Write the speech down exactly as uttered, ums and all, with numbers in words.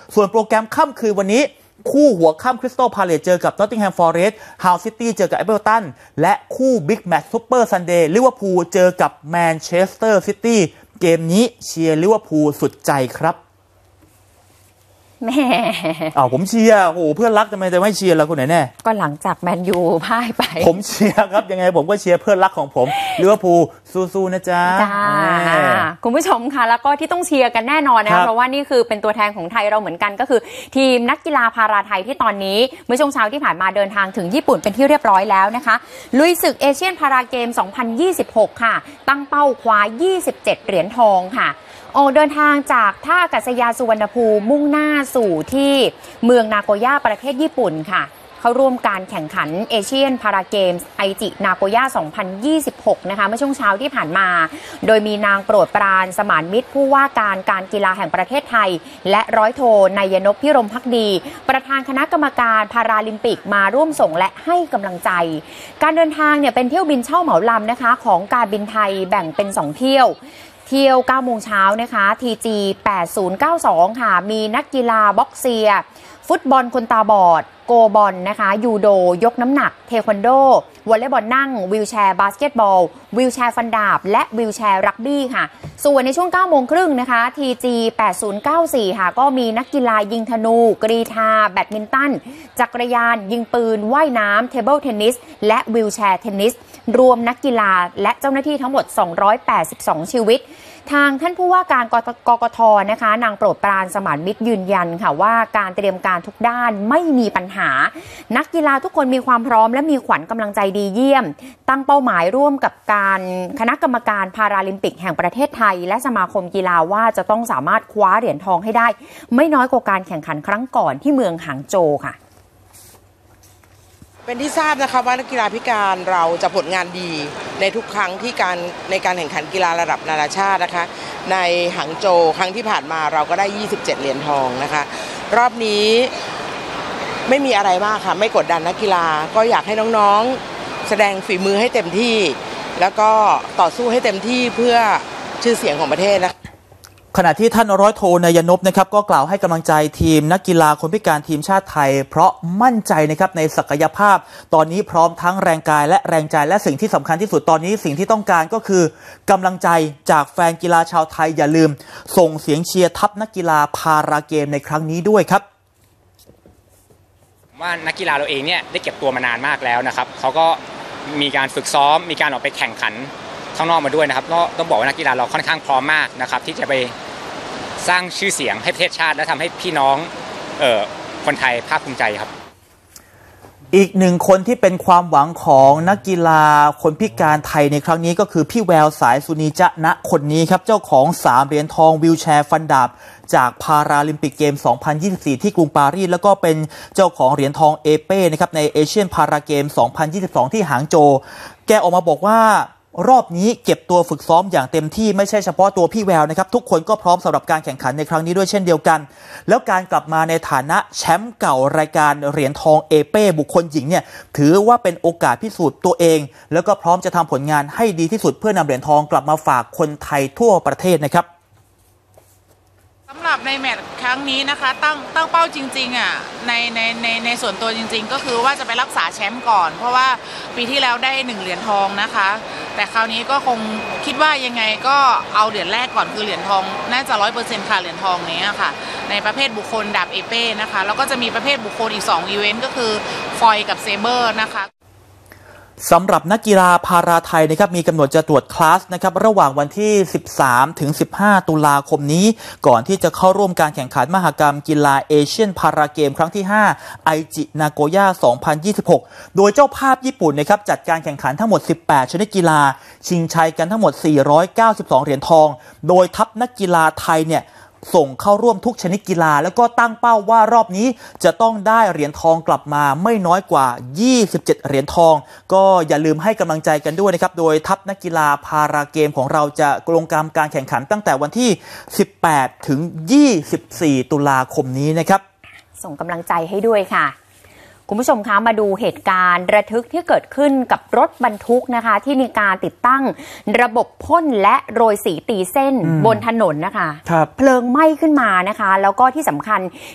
ส่วนโปรแกรมค่ำคืนวันนี้คู่หัวค่ำคริสตัลพาเลซเจอกับนอตติงแฮมฟอเรสต์ฮาวซิตี้เจอกับเอเวอร์ตันและคู่บิ๊กแมตช์ซุปเปอร์ซันเดย์ลิเวอร์พูลเจอกับแมนเชสเตอร์ซิตี้เกมนี้เชียร์ลิเวอร์พูลสุดใจครับแม่อ้าวผมเชียร์โอ้โหเพื่อนรักทำไมจะไม่เชียร์ล่ะคุณไหนแน่ก็หลังจากแมนยูพ่ายไปผมเชียร์ครับยังไงผมก็เชียร์เพื่อนรักของผมลิเวอร์พูลสู้ๆนะจ๊ะจ้าคุณผู้ชมค่ะแล้วก็ที่ต้องเชียร์กันแน่นอนนะเพราะว่านี่คือเป็นตัวแทนของไทยเราเหมือนกันก็คือทีมนักกีฬาพาราไทยที่ตอนนี้เมื่อช่วงเช้าที่ผ่านมาเดินทางถึงญี่ปุ่นเป็นที่เรียบร้อยแล้วนะคะลุยศึกเอเชียนพาราเกมสองพันยี่สิบหกค่ะตั้งเป้าคว้ายี่สิบเจ็ดเหรียญทองค่ะออกเดินทางจากท่าอากาศยานสุวรรณภูมิมุ่งหน้าสู่ที่เมืองนาโกย่าประเทศญี่ปุ่นค่ะเข้าร่วมการแข่งขันเอเชียนพาราเกมส์ไอจินาโกย่าสองพันยี่สิบหกนะคะเมื่อช่วงเช้าที่ผ่านมาโดยมีนางโปรดปรานสมานมิตรผู้ว่าการการกีฬาแห่งประเทศไทยและร้อยโทนายนพพิรมภักดีประธานคณะกรรมการพาราลิมปิกมาร่วมส่งและให้กำลังใจการเดินทางเนี่ยเป็นเที่ยวบินเช่าเหมาลำนะคะของการบินไทยแบ่งเป็นสองเที่ยวเที่ยวเก้าโมงเช้านะคะ ที จี แปดศูนย์เก้าสองค่ะมีนักกีฬาบ็อกเซียฟุตบอลคนตาบอดโกบอลนะคะยูโดยกน้ำหนักเทควันโดวอลเลย์บอลนั่งวีลแชร์บาสเกตบอลวีลแชร์ฟันดาบและวีลแชร์รักบี้ค่ะส่วนในช่วงเก้าโมงครึ่งนะคะ ที จี แปดศูนย์เก้าสี่ค่ะก็มีนักกีฬายิงธนูกรีฑาแบดมินตันจักรยานยิงปืนว่ายน้ำเทเบิลเทนนิสและวีลแชร์เทนนิสรวมนักกีฬาและเจ้าหน้าที่ทั้งหมดสองร้อยแปดสิบสองชีวิตทางท่านผู้ว่าการกกท.นะคะนางโปรดปรานสมานมิตรยืนยันค่ะว่าการเตรียมการทุกด้านไม่มีปัญหานักกีฬาทุกคนมีความพร้อมและมีขวัญกำลังใจดีเยี่ยมตั้งเป้าหมายร่วมกับการคณะกรรมการพาราลิมปิกแห่งประเทศไทยและสมาคมกีฬาว่าจะต้องสามารถคว้าเหรียญทองให้ได้ไม่น้อยกว่าการแข่งขันครั้งก่อนที่เมืองหางโจวค่ะเป็นที่ทราบนะคะว่านักกีฬาพิการเราจะผลงานดีในทุกครั้งที่การในการแข่งขันกีฬาระดับนานาชาตินะคะในหางโจวครั้งที่ผ่านมาเราก็ได้ยี่สิบเจ็ดเหรียญทองนะคะรอบนี้ไม่มีอะไรมากค่ะไม่กดดันนักกีฬาก็อยากให้น้องๆแสดงฝีมือให้เต็มที่แล้วก็ต่อสู้ให้เต็มที่เพื่อชื่อเสียงของประเทศนะคะขณะที่ท่านร้อยโทนายนพนะครับก็กล่าวให้กำลังใจทีมนักกีฬาคนพิการทีมชาติไทยเพราะมั่นใจนะครับในศักยภาพตอนนี้พร้อมทั้งแรงกายและแรงใจและสิ่งที่สำคัญที่สุดตอนนี้สิ่งที่ต้องการก็คือกำลังใจจากแฟนกีฬาชาวไทยอย่าลืมส่งเสียงเชียร์ทัพนักกีฬาพาราเกมในครั้งนี้ด้วยครับว่านักกีฬาเราเองเนี่ยได้เก็บตัวมานานมากแล้วนะครับเขาก็มีการฝึกซ้อมมีการออกไปแข่งขันข้างนอกมาด้วยนะครับก็ต้องบอกว่านักกีฬาเราค่อนข้างพร้อมมากนะครับที่จะไปสร้างชื่อเสียงให้ประเทศชาติและทำให้พี่น้องเอ่อคนไทยภาคภูมิใจครับอีกหนึ่งคนที่เป็นความหวังของนักกีฬาคนพิการไทยในครั้งนี้ก็คือพี่แววสายสุนีจะนะคนนี้ครับเจ้าของสามเหรียญทองวีลแชร์ฟันดาบจากพาราลิมปิกเกมสองพันยี่สิบสี่ที่กรุงปารีสแล้วก็เป็นเจ้าของเหรียญทองเอเป้นะครับในเอเชียนพาราเกมสองพันยี่สิบสองที่หางโจวแกออกมาบอกว่ารอบนี้เก็บตัวฝึกซ้อมอย่างเต็มที่ไม่ใช่เฉพาะตัวพี่แววนะครับทุกคนก็พร้อมสำหรับการแข่งขันในครั้งนี้ด้วยเช่นเดียวกันแล้วการกลับมาในฐานะแชมป์เก่ารายการเหรียญทองเอเป้บุคคลหญิงเนี่ยถือว่าเป็นโอกาสพิสูจน์ตัวเองแล้วก็พร้อมจะทำผลงานให้ดีที่สุดเพื่อนำเหรียญทองกลับมาฝากคนไทยทั่วประเทศนะครับสำหรับในแมตช์ครั้งนี้นะคะตั้งตั้งเป้าจริงๆอ่ะในในในในส่วนตัวจริงๆก็คือว่าจะไปรักษาแชมป์ก่อนเพราะว่าปีที่แล้วได้หนึ่งเหรียญทองนะคะแต่คราวนี้ก็คงคิดว่ายังไงก็เอาเหรียญแรกก่อนคือเหรียญทองน่าจะร้อยเปอร์เซ็นต์ค่ะเหรียญทองนี้ค่ะในประเภทบุคคลดาบเอเป้นะคะแล้วก็จะมีประเภทบุคคลอีกสองอีเวนต์ก็คือฟอยกับเซเบอร์นะคะสำหรับนักกีฬาพาราไทยนะครับมีกำหนดจะตรวจคลาสนะครับระหว่างวันที่สิบสามถึงสิบห้าตุลาคมนี้ก่อนที่จะเข้าร่วมการแข่งขันมหกรรมกีฬาเอเชียนพาราเกมครั้งที่ห้าไอจินาโกย่าสองพันยี่สิบหกโดยเจ้าภาพญี่ปุ่นนะครับจัดการแข่งขันทั้งหมดสิบแปดชนิดกีฬาชิงชัยกันทั้งหมดสี่ร้อยเก้าสิบสองเหรียญทองโดยทัพนักกีฬาไทยเนี่ยส่งเข้าร่วมทุกชนิดกีฬาแล้วก็ตั้งเป้าว่ารอบนี้จะต้องได้เหรียญทองกลับมาไม่น้อยกว่ายี่สิบเจ็ดเหรียญทองก็อย่าลืมให้กำลังใจกันด้วยนะครับโดยทัพนักกีฬาพาราเกมของเราจะลงการการแข่งขันตั้งแต่วันที่สิบแปดถึงยี่สิบสี่ตุลาคมนี้นะครับส่งกำลังใจให้ด้วยค่ะคุณผู้ชมคะมาดูเหตุการณ์ระทึกที่เกิดขึ้นกับรถบรรทุกนะคะที่มีการติดตั้งระบบพ่นและโรยสีตีเส้นบนถนนนะคะเพลิงไหม้ขึ้นมานะคะแล้วก็ที่สำคัญ